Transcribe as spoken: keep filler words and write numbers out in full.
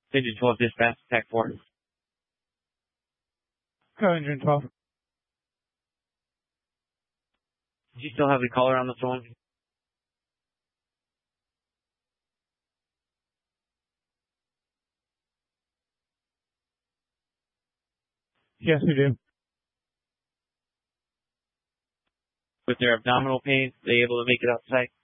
Engine twelve dispatch, Tech four. Go Engine twelve. Do you still have the caller on the phone? Yes, we do. With their abdominal pain, they able to make it outside?